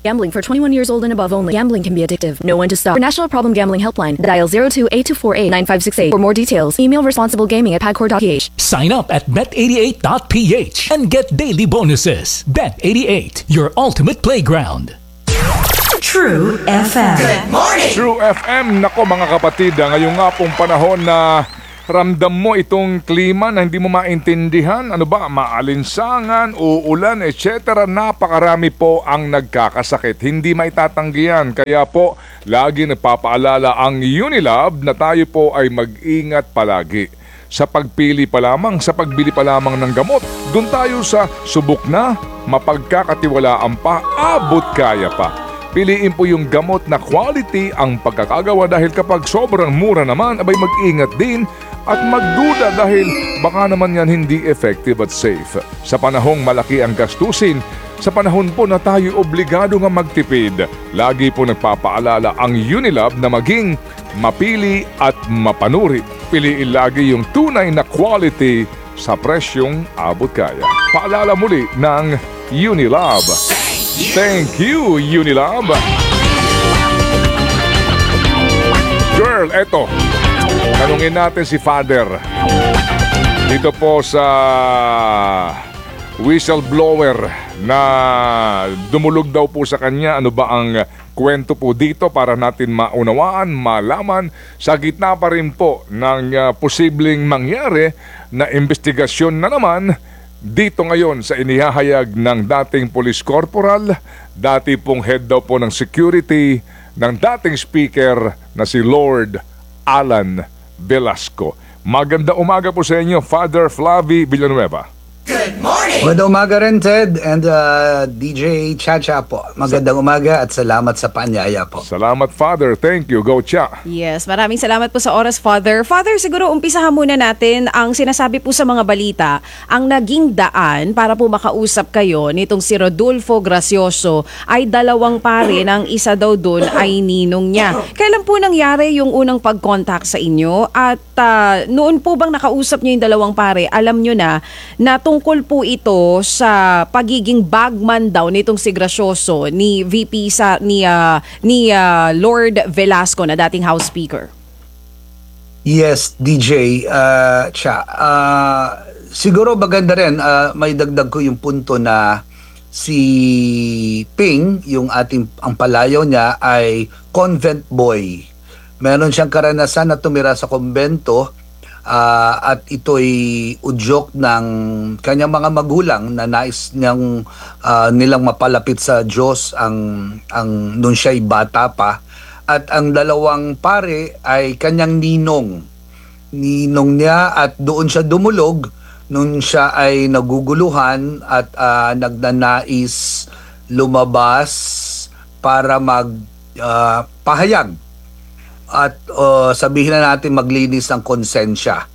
Gambling for 21 years old and above only. Gambling can be addictive. Know when to stop. For National Problem Gambling Helpline, dial 02-8248-9568. For more details, email responsiblegaming@pagcor.ph. Sign up at bet88.ph and get daily bonuses. Bet88, your ultimate playground. True FM. Good morning! True FM, nako mga kapatid, ngayong nga pong panahon na ramdam mo itong klima na hindi mo maintindihan, ano ba, maalinsangan, uulan, etc. Napakarami po ang nagkakasakit. Hindi maitatanggihan. Kaya po, lagi nagpapaalala ang Unilab na tayo po ay mag-ingat palagi. Sa pagpili pa lamang, sa pagbili pa lamang ng gamot, doon tayo sa subok na, mapagkakatiwalaan pa, abot kaya pa. Piliin po yung gamot na quality ang pagkakagawa dahil kapag sobrang mura naman, abay mag-ingat din at magduda dahil baka naman yan hindi effective at safe. Sa panahong malaki ang gastusin, sa panahon po na tayo obligado nga magtipid, lagi po nagpapaalala ang Unilab na maging mapili at mapanuri. Piliin lagi yung tunay na quality sa presyong abot kaya. Paalala muli ng Unilab. Thank you, Unilab. Girl, eto. Tanungin natin si Father. Dito po sa whistleblower na dumulog daw po sa kanya. Ano ba ang kwento po dito para natin maunawaan, malaman sa gitna pa rin po ng posibleng mangyari na investigasyon na naman dito ngayon sa inihahayag ng dating police corporal, dati pong head daw po ng security ng dating speaker na si Lord Alan Velasco. Maganda umaga po sa inyo, Father Flavie Villanueva. Good morning! Magandang umaga rin, Ted, and DJ Chacha po. Magandang umaga at salamat sa paanyaya po. Salamat, Father. Thank you. Go, Cha. Yes, maraming salamat po sa oras, Father. Father, siguro umpisahan muna natin ang sinasabi po sa mga balita, ang naging daan para po makausap kayo nitong si Rodolfo Gracioso ay dalawang pare ng isa daw doon ay ninong niya. Kailan po nangyari yung unang pag-contact sa inyo? At noon po bang nakausap niyo yung dalawang pare, alam niyo na tungkol po ito sa pagiging bagman daw nitong si Gracioso ni VP ni Lord Velasco na dating House Speaker? Yes, DJ Cha. Siguro maganda rin, may dagdag ko yung punto na si Ping, yung ang palayaw niya ay convent boy. Meron siyang karanasan na tumira sa kumbento. At ito'y udyok ng kanyang mga magulang na nais nilang mapalapit sa Diyos ang nung siya'y bata pa. At ang dalawang pare ay kanyang ninong niya, at doon siya dumulog nung siya ay naguguluhan at nagnanais lumabas para magpahayag. At sabihin na natin maglinis ng konsensya.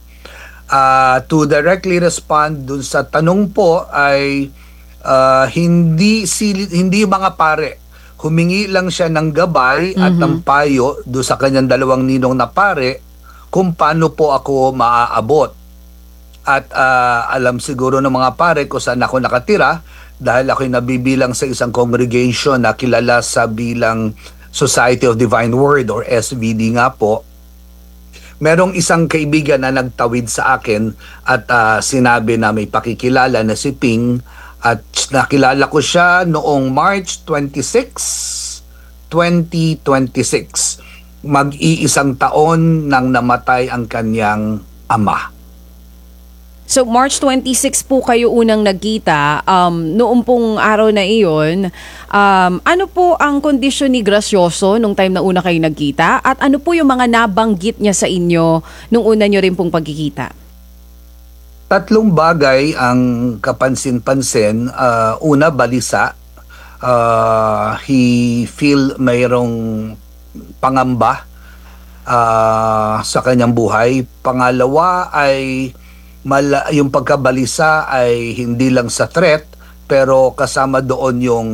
To directly respond dun sa tanong po ay hindi mga pare. Humingi lang siya ng gabay at ng payo do sa kanyang dalawang ninong na pare kung paano po ako maaabot. At alam siguro ng mga pare kung saan ako nakatira dahil ako'y nabibilang sa isang congregation na kilala sa bilang Society of Divine Word or SVD nga po. Merong isang kaibigan na nagtawid sa akin at sinabi na may pakikilala na si Ping, at nakilala ko siya noong March 26, 2026. Mag-iisang taon nang namatay ang kanyang ama. So March 26 po kayo unang nagkita. Noong pong araw na iyon, ano po ang kondisyon ni Gracioso nung time na una kayo nagkita? At ano po yung mga nabanggit niya sa inyo nung una nyo rin pong pagkikita? Tatlong bagay ang kapansin-pansin. Una, balisa. He feel mayroong pangamba sa kanyang buhay. Pangalawa ay yung pagkabalisa ay hindi lang sa threat, pero kasama doon yung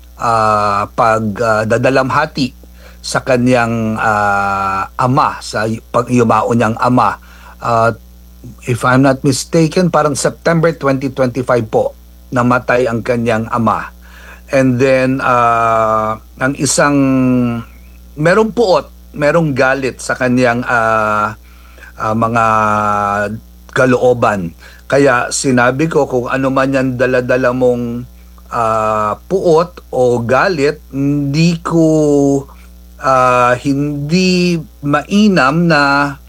pagdadalamhati sa kanyang ama, sa pagyumao niyang ama. If I'm not mistaken, parang September 2025 po namatay ang kanyang ama. And then ang isang merong puot, merong galit sa kanyang mga kalooban. Kaya sinabi ko, kung ano man yan dala-dala mong puot o galit, hindi mainam na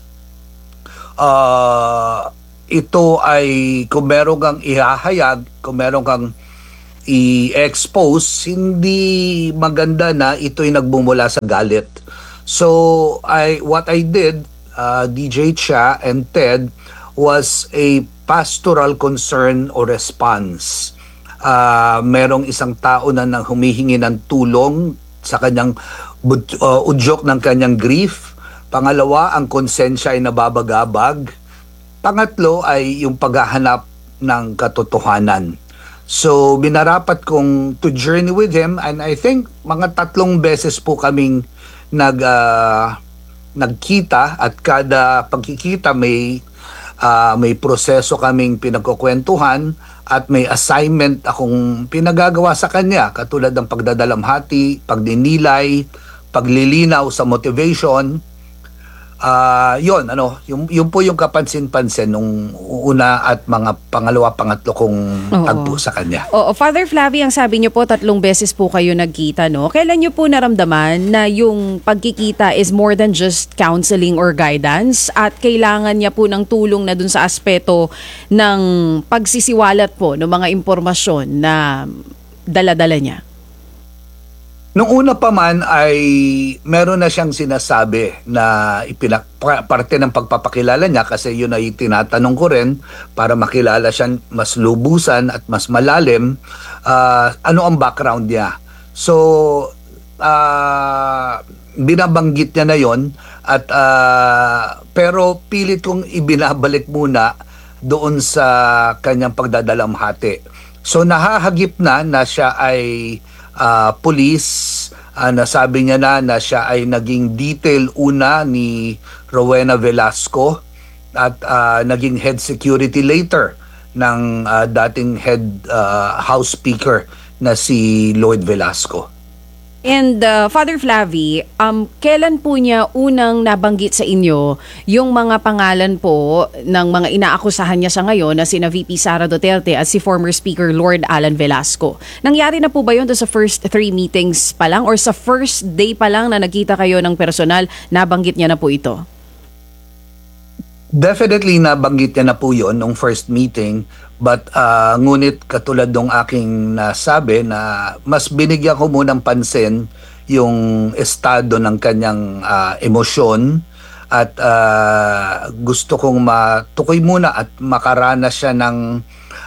ito ay, kung meron kang ihahayag, kung meron kang i-expose, hindi maganda na ito'y nagbumula sa galit. So what I did, DJ Cha and Ted, was a pastoral concern or response. Merong isang tao na nang humihingi ng tulong sa kanyang udyok ng kanyang grief. Pangalawa, ang konsensya ay nababagabag. Pangatlo ay yung paghahanap ng katotohanan. So, binarapat kong to journey with him, and I think mga 3 beses po kaming nagkita, at kada pagkikita may proseso kaming pinagkukwentuhan at may assignment akong pinagagawa sa kanya, katulad ng pagdadalamhati, pagdinilay, paglilinaw sa motivation. Yun po yung kapansin-pansin nung una at mga pangalawa, pangatlo kong tagpo sa kanya. Oo, Father Flavie, ang sabi niyo po 3 beses po kayo nagkita, no? Kailan niyo po naramdaman na yung pagkikita is more than just counseling or guidance at kailangan niya po ng tulong na dun sa aspeto ng pagsisiwalat po ng mga impormasyon na dala-dala niya? Nung una pa man ay meron na siyang sinasabi na parte ng pagpapakilala niya, kasi yun ay tinatanong ko rin para makilala siya mas lubusan at mas malalim, ano ang background niya. So binabanggit niya na yon, at pero pilit kong ibinabalik muna doon sa kanyang pagdadalamhati. So nahahagip na siya ay police, nasabi niya na siya ay naging detail una ni Rowena Velasco at naging head security later ng dating head house speaker na si Lloyd Velasco. And Father Flavie, kailan po niya unang nabanggit sa inyo yung mga pangalan po ng mga inaakusahan niya sa ngayon na sina VP Sara Duterte at si former Speaker Lord Alan Velasco? Nangyari na po ba yun sa first 3 meetings pa lang, or sa first day pa lang na nagkita kayo ng personal, nabanggit niya na po ito? Definitely nabanggit niya na po yun nung first meeting, but ngunit katulad ng aking nasabi na mas binigyan ko munang pansin yung estado ng kanyang emosyon, at gusto kong matukoy muna at makaranas siya ng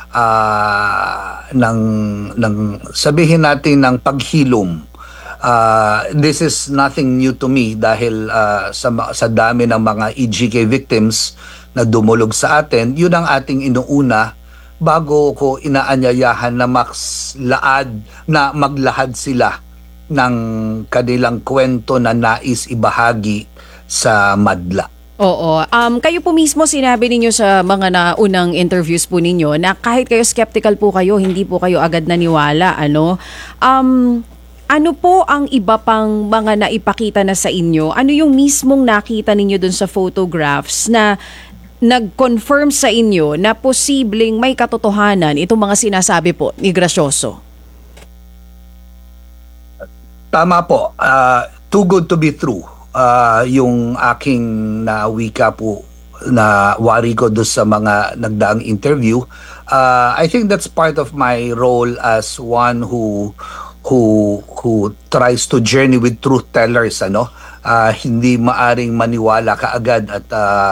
sabihin natin ng paghilom. This is nothing new to me dahil sa dami ng mga EGK victims na dumulog sa atin, yun ang ating inuuna bago ko inaanyayahan na maglahad sila ng kanilang kwento na nais ibahagi sa madla. Oo. Kayo po mismo sinabi ninyo sa mga naunang interviews po ninyo na kahit kayo skeptical po kayo, hindi po kayo agad naniwala, ano? Ano po ang iba pang mga naipakita na sa inyo? Ano yung mismong nakita ninyo dun sa photographs na nag-confirm sa inyo na posibleng may katotohanan itong mga sinasabi po ni Gracioso? Tama po. Too good to be true. Yung aking wika po na wari ko doon sa mga nagdaang interview. I think that's part of my role as one who tries to journey with truth tellers, hindi maaring maniwala kaagad, at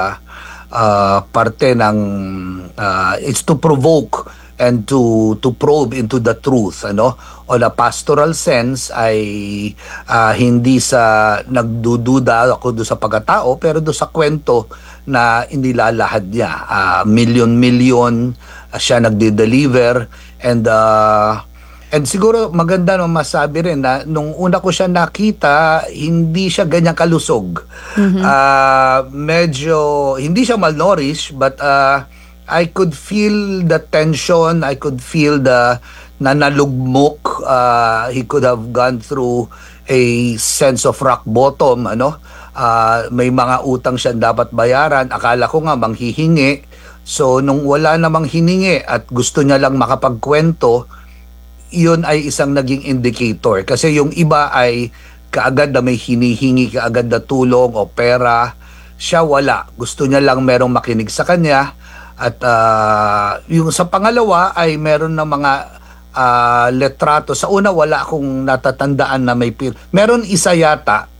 parte ng it's to provoke and to probe into the truth, on a pastoral sense ay hindi sa nagdududa ako do sa pagkatao, pero do sa kwento na inilalahad niya. Million siya nagde-deliver, and siguro maganda no masabi rin na nung una ko siya nakita, hindi siya ganyan kalusog. Medyo hindi siya malnourished, but I could feel the tension, I could feel the na nalugmok. He could have gone through a sense of rock bottom, ano? May mga utang siya dapat bayaran. Akala ko nga manghihingi. So nung wala namang hiningi at gusto niya lang makapagkwento, yun ay isang naging indicator. Kasi yung iba ay kaagad na may hinihingi, kaagad na tulong o pera. Siya wala. Gusto niya lang merong makinig sa kanya. At yung sa pangalawa ay meron na mga letrato. Sa una wala akong natatandaan na may meron isa yata